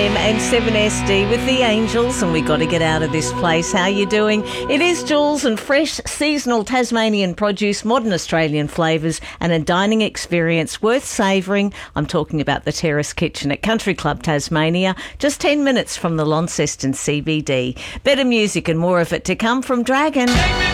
And 7SD with the Angels, and we got to get out of this place. How you doing? It is Jules, and fresh seasonal Tasmanian produce, modern Australian flavours, and a dining experience worth savouring. I'm talking about the Terrace Kitchen at Country Club Tasmania, just 10 minutes from the Launceston CBD. Better music and more of it to come from Dragon.